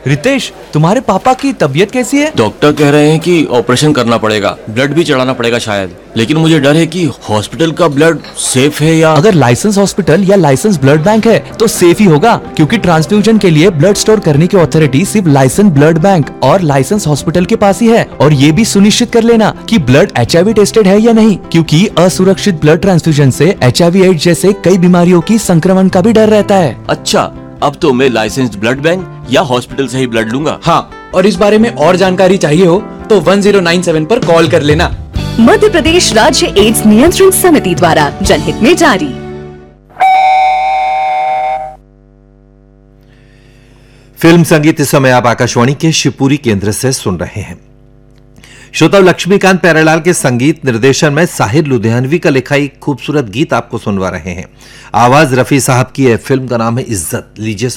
रितेश, तुम्हारे पापा की तबीयत कैसी है? डॉक्टर कह रहे हैं कि ऑपरेशन करना पड़ेगा, ब्लड भी चढ़ाना पड़ेगा शायद, लेकिन मुझे डर है कि हॉस्पिटल का ब्लड सेफ है या... अगर लाइसेंस हॉस्पिटल या लाइसेंस ब्लड बैंक है तो सेफ ही होगा, क्योंकि ट्रांसफ्यूजन के लिए ब्लड स्टोर करने की अथॉरिटी सिर्फ लाइसेंस ब्लड बैंक और लाइसेंस हॉस्पिटल के पास ही है। और ये भी सुनिश्चित कर लेना कि ब्लड HIV टेस्टेड है या नहीं, क्योंकि असुरक्षित ब्लड ट्रांसफ्यूजन से HIV एड्स जैसे कई बीमारियों की संक्रमण का भी डर रहता है। अच्छा, अब तो मैं लाइसेंस्ड ब्लड बैंक या हॉस्पिटल से ही ब्लड लूंगा। हाँ, और इस बारे में और जानकारी चाहिए हो तो 1097 पर कॉल कर लेना। मध्य प्रदेश राज्य एड्स नियंत्रण समिति द्वारा जनहित में जारी। फिल्म संगीत इस समय आप आकाशवाणी के शिवपुरी केंद्र से सुन रहे हैं। श्रोता, लक्ष्मीकांत प्यारेलाल के संगीत निर्देशन में साहिर लुधियानवी का लिखा एक खूबसूरत गीत आपको सुनवा रहे हैं। आवाज रफी साहब की है, फिल्म का नाम है इज्जत। लीजिए